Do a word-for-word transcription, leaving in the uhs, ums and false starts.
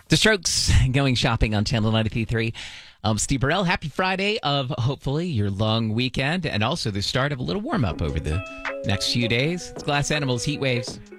The Strokes going shopping on Channel ninety-three point three. Um, Steve Burrell, happy Friday of hopefully your long weekend and also the start of a little warm up over the next few days. It's Glass Animals Heat Waves.